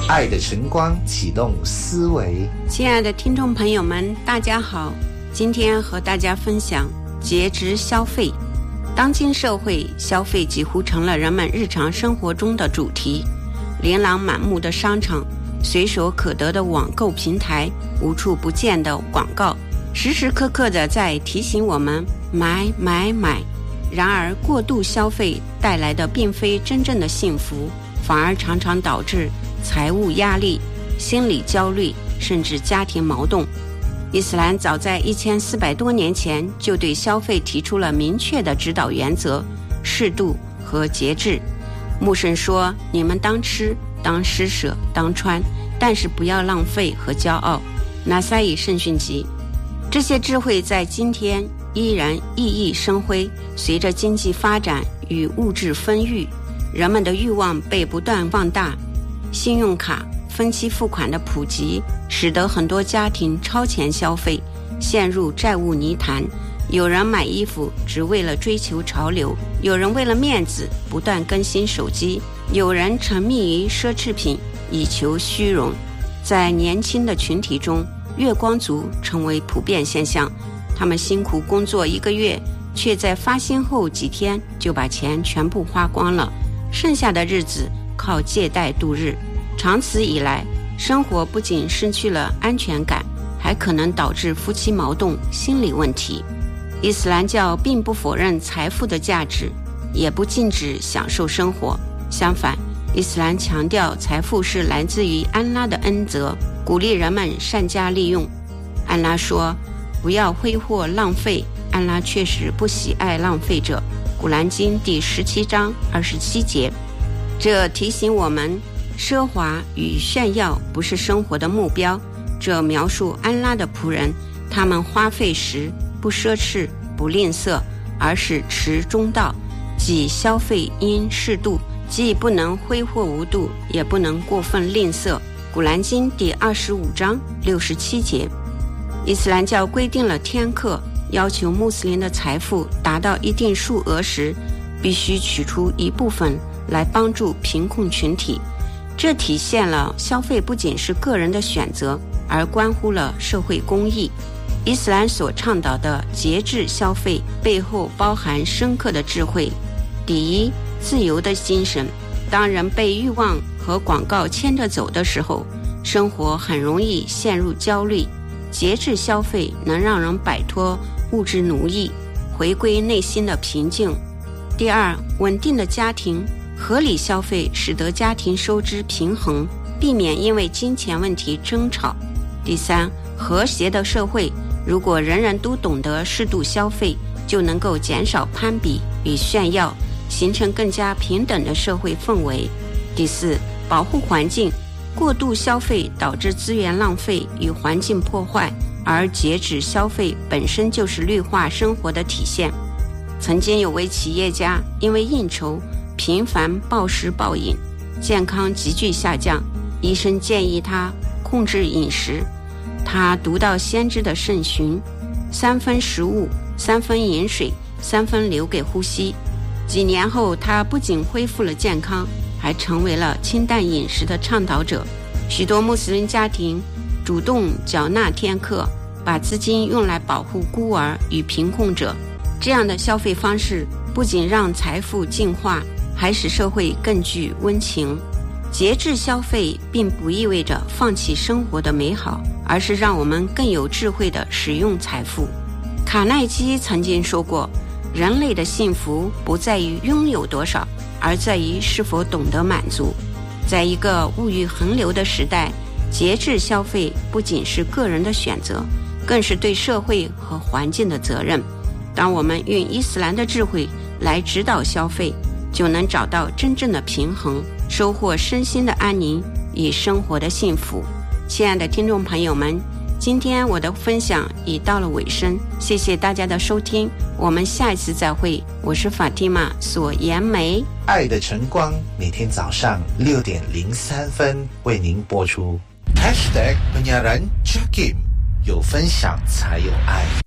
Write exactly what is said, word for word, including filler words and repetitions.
爱的晨光启动思维。 亲爱的听众朋友们，大家好，今天和大家分享节制消费。当今社会，消费几乎成了人们日常生活中的主题。琳琅满目的商场，随手可得的网购平台，无处不见的广告，时时刻刻地在提醒我们买买买。然而过度消费带来的并非真正的幸福，反而常常导致财务压力、心理焦虑，甚至家庭矛盾。伊斯兰早在一千四百多年前就对消费提出了明确的指导原则：适度和节制。穆圣说，你们当吃，当施舍，当穿，但是不要浪费和骄傲。拿塞伊圣训集。这些智慧在今天依然熠熠生辉。随着经济发展与物质丰裕，人们的欲望被不断放大，信用卡、分期付款的普及，使得很多家庭超前消费，陷入债务泥潭。有人买衣服只为了追求潮流，有人为了面子不断更新手机，有人沉迷于奢侈品以求虚荣。在年轻的群体中，月光族成为普遍现象。他们辛苦工作一个月，却在发薪后几天就把钱全部花光了，剩下的日子靠借贷度日。长此以来，生活不仅失去了安全感，还可能导致夫妻矛盾、心理问题。伊斯兰教并不否认财富的价值，也不禁止享受生活。相反，伊斯兰强调财富是来自于安拉的恩泽，鼓励人们善加利用。安拉说，不要挥霍浪费，安拉确实不喜爱浪费者。古兰经第十七章二十七节。这提醒我们，奢华与炫耀不是生活的目标。这描述安拉的仆人，他们花费时不奢侈不吝啬，而是持中道，即消费应适度，既不能挥霍无度，也不能过分吝啬。古兰经第二十五章六十七节。伊斯兰教规定了天课，要求穆斯林的财富达到一定数额时，必须取出一部分来帮助贫困群体。这体现了消费不仅是个人的选择，而关乎了社会公益。伊斯兰所倡导的节制消费背后包含深刻的智慧。第一，自由的精神。当人被欲望和广告牵着走的时候，生活很容易陷入焦虑。节制消费能让人摆脱物质奴役，回归内心的平静。第二，稳定的家庭。合理消费使得家庭收支平衡，避免因为金钱问题争吵。第三，和谐的社会。如果人人都懂得适度消费，就能够减少攀比与炫耀，形成更加平等的社会氛围。第四，保护环境。过度消费导致资源浪费与环境破坏，而节制消费本身就是绿化生活的体现。曾经有位企业家因为应酬频繁暴食暴饮，健康急剧下降，医生建议他控制饮食。他读到先知的圣训，三分食物，三分饮水，三分留给呼吸。几年后，他不仅恢复了健康，还成为了清淡饮食的倡导者。许多穆斯林家庭主动缴纳天课，把资金用来保护孤儿与贫困者。这样的消费方式不仅让财富净化，还使社会更具温情。节制消费并不意味着放弃生活的美好，而是让我们更有智慧地使用财富。卡耐基曾经说过，人类的幸福不在于拥有多少，而在于是否懂得满足。在一个物欲横流的时代，节制消费不仅是个人的选择，更是对社会和环境的责任。当我们用伊斯兰的智慧来指导消费，就能找到真正的平衡，收获身心的安宁与生活的幸福。亲爱的听众朋友们，今天我的分享已到了尾声，谢谢大家的收听，我们下一次再会。我是法蒂玛索颜梅。 爱的晨光每天早上六点零三分为您播出。Hashtag Penyiaran Jakim， 有分享才有爱。